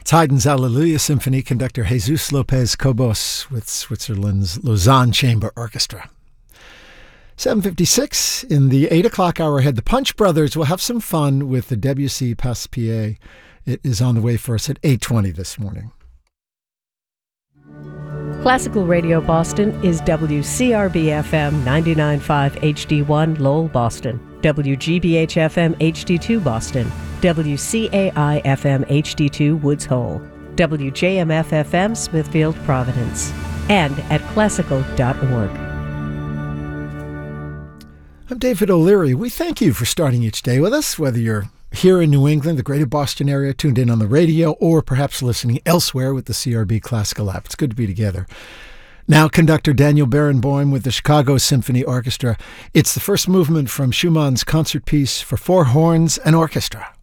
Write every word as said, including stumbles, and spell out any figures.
It's Haydn's Alleluia Symphony, conductor Jesus Lopez Cobos with Switzerland's Lausanne Chamber Orchestra. seven fifty-six, in the eight o'clock hour ahead, the Punch Brothers will have some fun with the Debussy Passe-Pied. It is on the way for us at eight twenty this morning. Classical Radio Boston is W C R B F M ninety-nine point five H D one Lowell, Boston, W G B H F M H D two Boston, W C A I F M H D two Woods Hole, W J M F F M Smithfield, Providence, and at classical dot org. I'm David O'Leary. We thank you for starting each day with us, whether you're here in New England, the greater Boston area, tuned in on the radio, or perhaps listening elsewhere with the C R B Classical app. It's good to be together. Now, conductor Daniel Barenboim with the Chicago Symphony Orchestra. It's the first movement from Schumann's concert piece for four horns and orchestra.